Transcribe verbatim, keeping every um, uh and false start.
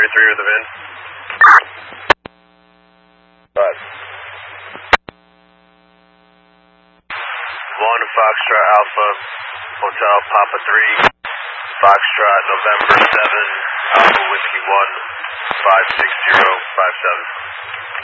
thirty-three with the V I N. Five. one Foxtrot Alpha, Hotel Papa three, Foxtrot November seven, Alpha Whiskey one, five six zero five seven.